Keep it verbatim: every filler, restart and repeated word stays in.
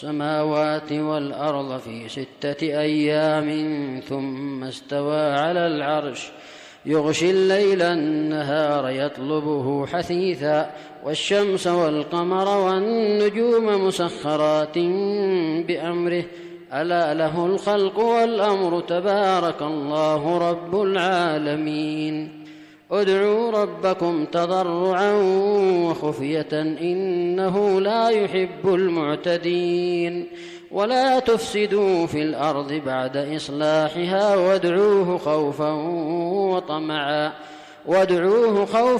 السماوات والأرض في ستة أيام ثم استوى على العرش يغشي الليل النهار يطلبه حثيثا والشمس والقمر والنجوم مسخرات بأمره ألا له الخلق والأمر تبارك الله رب العالمين. ادعوا ربكم تضرعا وخفية إنه لا يحب المعتدين ولا تفسدوا في الأرض بعد إصلاحها وادعوه خوفا وطمعا وادعوه خوفا